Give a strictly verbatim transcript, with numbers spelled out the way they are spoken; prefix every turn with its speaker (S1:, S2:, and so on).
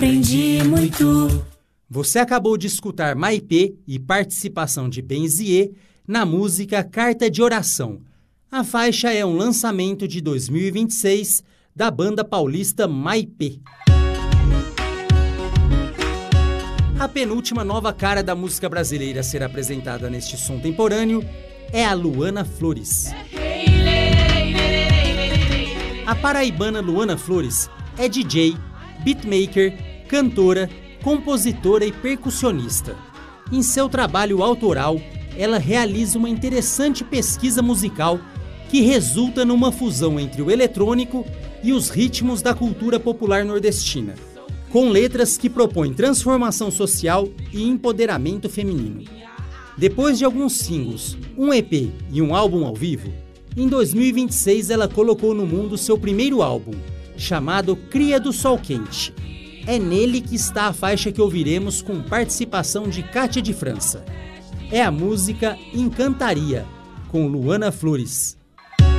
S1: Aprendi muito.
S2: Você acabou de escutar Maipê e participação de Benzier na música Carta de Oração. A faixa é um lançamento de dois mil e vinte e seis da banda paulista Maipê. A penúltima nova cara da música brasileira a ser apresentada neste som temporâneo é a Luana Flores. A paraibana Luana Flores é D J, beatmaker, cantora, compositora e percussionista. Em seu trabalho autoral, ela realiza uma interessante pesquisa musical que resulta numa fusão entre o eletrônico e os ritmos da cultura popular nordestina, com letras que propõem transformação social e empoderamento feminino. Depois de alguns singles, um E P e um álbum ao vivo, em dois mil e vinte e seis ela colocou no mundo seu primeiro álbum, chamado Cria do Sol Quente. É nele que está a faixa que ouviremos com participação de Kátia de França. É a música Encantaria, com Luana Flores.